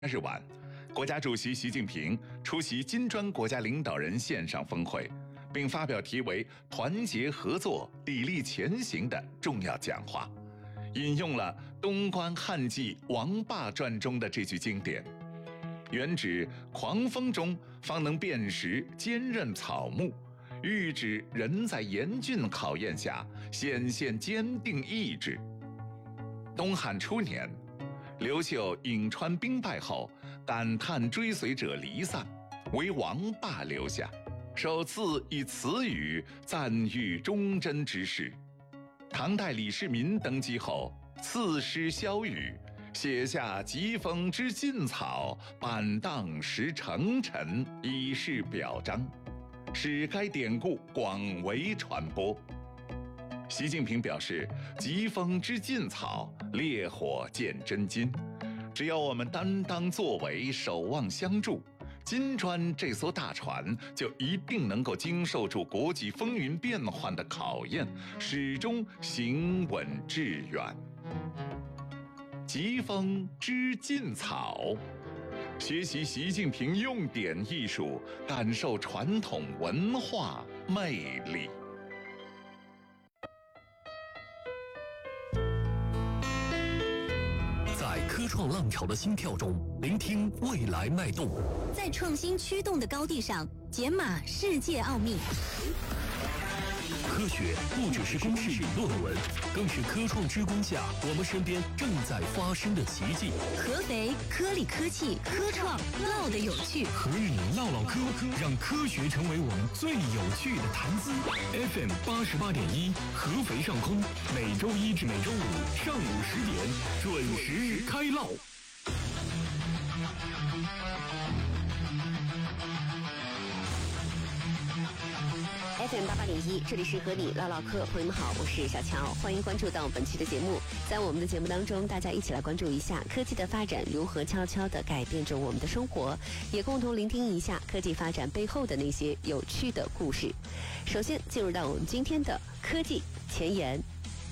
日晚，国家主席习近平出席金砖国家领导人线上峰会，并发表题为“团结合作，砥砺前行”的重要讲话，引用了东关汉纪王霸传中的这句经典：“原指狂风中方能辨识坚韧草木，喻指人在严峻考验下显现坚定意志。”东汉初年，刘秀颍川兵败后，感叹追随者离散，为王霸留下，首次以此语赞誉忠贞之士。唐代李世民登基后，赐诗萧瑀，写下疾风知劲草，板荡识成臣，以示表彰，使该典故广为传播。习近平表示，疾风知劲草，烈火见真金。只要我们担当作为，守望相助，金砖这艘大船就一定能够经受住国际风云变幻的考验，始终行稳致远。疾风知劲草，学习习近平用典艺术，感受传统文化魅力。 在科创浪潮的心跳中，聆听未来脉动； 在创新驱动的高地上，解码世界奥秘。 科学不只是公式与论文，更是科创之光下我们身边正在发生的奇迹。 合肥科力科技科创唠的有趣， 和你唠唠科，让科学成为我们最有趣的谈资。FM 88.1，合肥上空，每周一至每周五上午10点准时开唠。 FM 88.1，这里是和你唠唠嗑，朋友们好，我是小乔，欢迎关注到本期的节目。在我们的节目当中，大家一起来关注一下科技的发展如何悄悄地改变着我们的生活，也共同聆听一下科技发展背后的那些有趣的故事。首先进入到我们今天的科技前沿。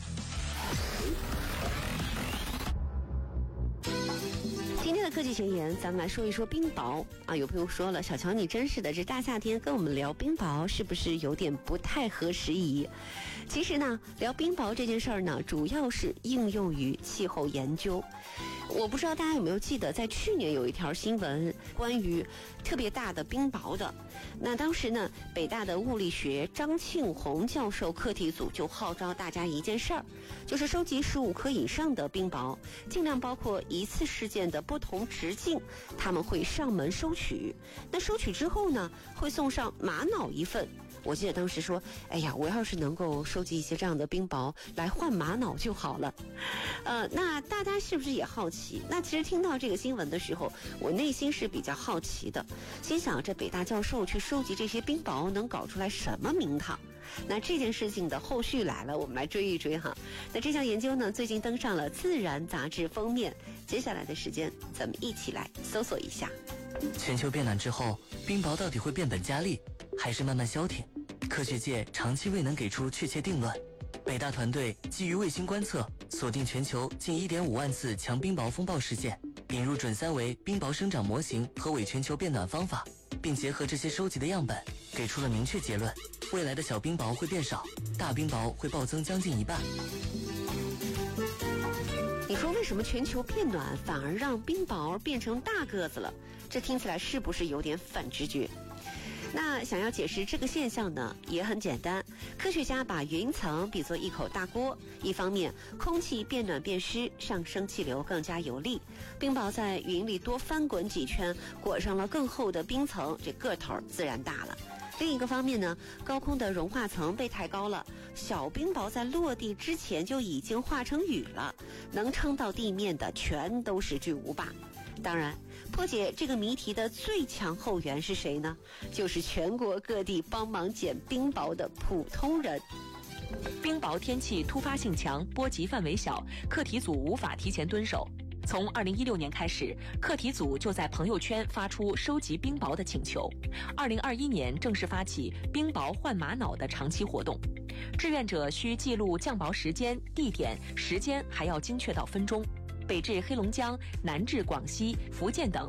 今天的科技前沿，咱们来说一说冰雹啊。有朋友说了，小乔你真是的，这大夏天跟我们聊冰雹是不是有点不太合时宜？其实呢，聊冰雹这件事儿呢，主要是应用于气候研究。我不知道大家有没有记得，在去年有一条新闻关于特别大的冰雹的。那当时呢，北大的物理学张庆红教授课题组就号召大家一件事儿，就是收集15颗以上的冰雹，尽量包括一次事件的不同直径，他们会上门收取。那收取之后呢，会送上玛瑙一份。我记得当时说，哎呀，我要是能够收集一些这样的冰雹来换玛瑙就好了。那大家是不是也好奇？那其实听到这个新闻的时候，我内心是比较好奇的，心想这北大教授去收集这些冰雹能搞出来什么名堂？那这件事情的后续来了，我们来追一追哈。那这项研究呢，最近登上了《自然》杂志封面。接下来的时间，咱们一起来搜索一下。 全球变暖之后，冰雹到底会变本加厉，还是慢慢消停？科学界长期未能给出确切定论。北大团队基于卫星观测，锁定全球近1.5万次强冰雹风暴事件，引入准3维冰雹生长模型和伪全球变暖方法，并结合这些收集的样本，给出了明确结论：未来的小冰雹会变少，大冰雹会暴增将近1半。 你说为什么全球变暖反而让冰雹变成大个子了？这听起来是不是有点反直觉？那想要解释这个现象呢，也很简单。科学家把云层比作一口大锅，一方面空气变暖变湿，上升气流更加有力，冰雹在云里多翻滚几圈，裹上了更厚的冰层，这个头自然大了。另一个方面呢，高空的融化层被抬高了，小冰雹在落地之前就已经化成雨了，能撑到地面的全都是巨无霸。当然，破解这个谜题的最强后援是谁呢？就是全国各地帮忙捡冰雹的普通人。 冰雹天气突发性强，波及范围小，课题组无法提前蹲守。从2016年开始，课题组就在朋友圈发出收集冰雹的请求。2021年正式发起冰雹换玛瑙的长期活动，志愿者需记录降雹时间、地点，时间还要精确到分钟。 北至黑龙江，南至广西、福建等